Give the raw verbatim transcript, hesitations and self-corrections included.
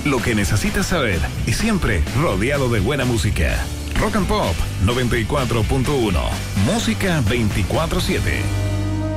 lo que necesitas saber y siempre rodeado de buena música. Rock and Pop noventa y cuatro punto uno. Música veinticuatro siete.